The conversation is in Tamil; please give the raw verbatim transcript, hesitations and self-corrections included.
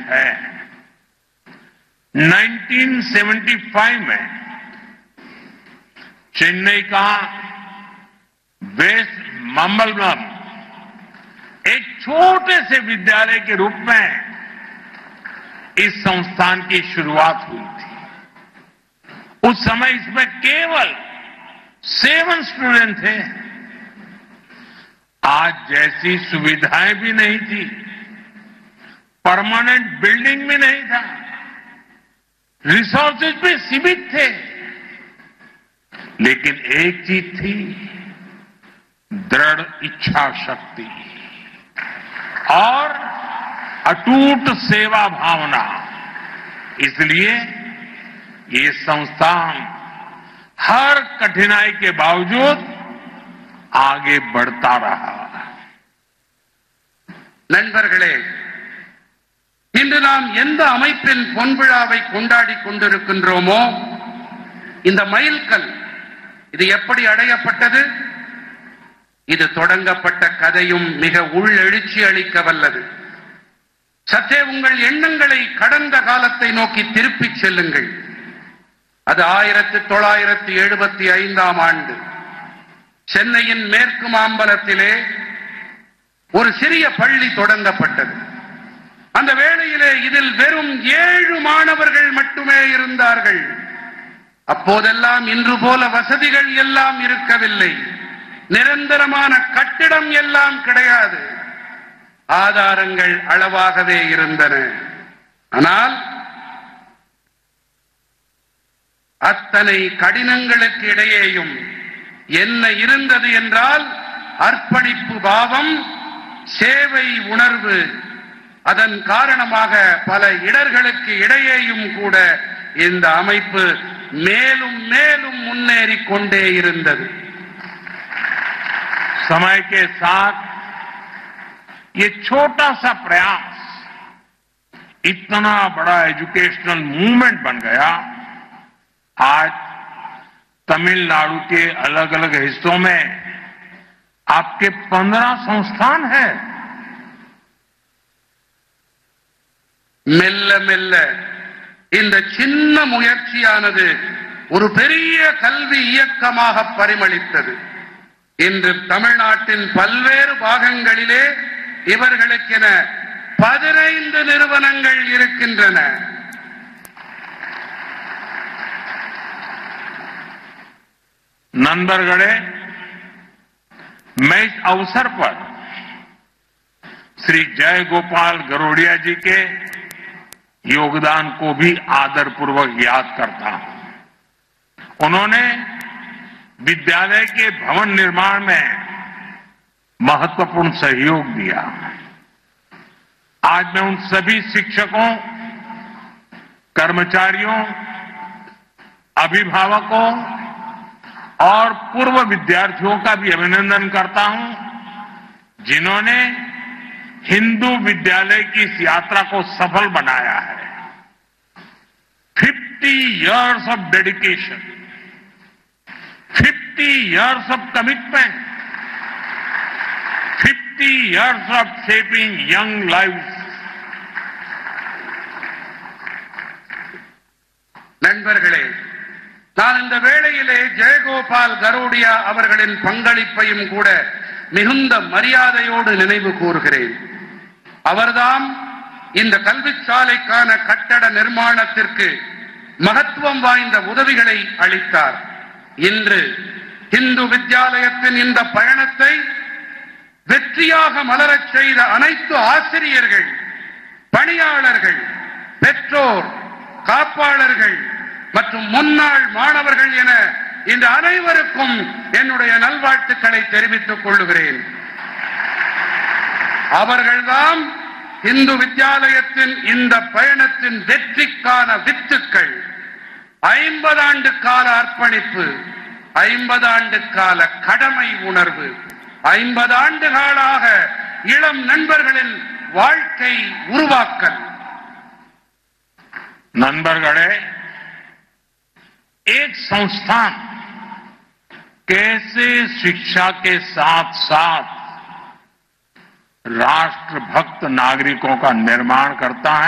है। उन्नीस सौ पचहत्तर में चेन्नई का वेस्ट माम्बलम एक छोटे से विद्यालय के रूप में इस संस्थान की शुरुआत हुई थी। उस समय इसमें केवल सेवन स्टूडेंट थे। आज जैसी सुविधाएं भी नहीं थी, परमानेंट बिल्डिंग भी नहीं था, रिसोर्सेज भी सीमित थे, लेकिन एक चीज थी, दृढ़ इच्छा शक्ति और अटूट सेवा भावना। इसलिए ये संस्थान हर कठिनाई के बावजूद आगे बढ़ता रहा। நண்பர்களே, இன்று நாம் எந்த அமைப்பின் பொன்விழாவை கொண்டாடி கொண்டிருக்கின்றோமோ, இந்த மைல்கல் இது எப்படி அடையப்பட்டது? இது தொடங்கப்பட்ட கதையும் மிக உள்ளெழுச்சி அளிக்க வல்லது. சற்றே உங்கள் எண்ணங்களை கடந்த காலத்தை நோக்கி திருப்பிச் செல்லுங்கள். அது ஆயிரத்தி தொள்ளாயிரத்தி எழுபத்தி ஐந்தாம் ஆண்டு சென்னையின் மேற்கு மாம்பலத்திலே ஒரு சிறிய பள்ளி தொடங்கப்பட்டது. அந்த வேளையிலே இதில் வெறும் ஏழு மாணவர்கள் மட்டுமே இருந்தார்கள். அப்போதெல்லாம் இன்று போல வசதிகள் எல்லாம் இருக்கவில்லை. நிரந்தரமான கட்டிடம் எல்லாம் கிடையாது. ஆதாரங்கள் அளவாகவே இருந்தன. ஆனால் அத்தனை கடினங்களுக்கு இடையேயும் என்ன இருந்தது என்றால் அர்ப்பணிப்பு பாவம், சேவை உணர்வு. அதன் காரணமாக பல இடர்களுக்கு இடையேயும் கூட இந்த அமைப்பு மேலும் மேலும் முன்னேறிக் கொண்டே இருந்தது. समय के साथ ये छोटा सा प्रयास इतना बड़ा एजुकेशनल मूवमेंट बन गया। आज तमिलनाडु के अलग अलग हिस्सों में आपके पंद्रह संस्थान हैं। மெல்ல மெல்ல இந்த சின்ன முயற்சியானது ஒரு பெரிய கல்வி இயக்கமாக பரிமளித்தது. இன்று தமிழ்நாட்டின் பல்வேறு பாகங்களிலே இவர்களுக்கென பதினைந்து நிறுவனங்கள் இருக்கின்றன. नंदरगढ़े मैं इस अवसर पर श्री जय गोपाल गरोड़िया जी के योगदान को भी आदरपूर्वक याद करता हूं। उन्होंने विद्यालय के भवन निर्माण में महत्वपूर्ण सहयोग दिया। आज मैं उन सभी शिक्षकों, कर्मचारियों, अभिभावकों और पूर्व विद्यार्थियों का भी अभिनंदन करता हूं, जिन्होंने हिंदू विद्यालय की इस यात्रा को सफल बनाया है। Fifty years of dedication, fifty years of commitment, fifty years of shaping young lives. நண்பர்களே, நான் இந்த வேளையிலே ஜெயகோபால் கரோடியா அவர்களின் பங்களிப்பையும் கூட மிகுந்த மரியாதையோடு நினைவு கூறுகிறேன். அவர்தாம் இந்த கல்விச்சாலைக்கான கட்டட நிர்மாணத்திற்கு மகத்துவம் வாய்ந்த உதவிகளை அளித்தார். இன்று இந்து வித்யாலயத்தின் இந்த பயணத்தை வெற்றியாக மலரச் செய்த அனைத்து ஆசிரியர்கள், பணியாளர்கள், பெற்றோர், காப்பாளர்கள் மற்றும் முன்னாள் மாணவர்கள் என இந்த அனைவருக்கும் என்னுடைய நல்வாழ்த்துக்களை தெரிவித்துக் கொள்கிறேன். அவர்கள்தான் இந்து வித்யாலயத்தின் இந்த பயணத்தின் வெற்றிக்கான வித்துக்கள். ஐம்பது ஆண்டு கால அர்ப்பணிப்பு, ஐம்பது ஆண்டு கால கடமை உணர்வு, ஐம்பது ஆண்டுகளாக இளம் நண்பர்களின் வாழ்க்கை உருவாக்கல். नंदरगढ़े एक संस्थान कैसे शिक्षा के साथ साथ राष्ट्रभक्त नागरिकों का निर्माण करता है,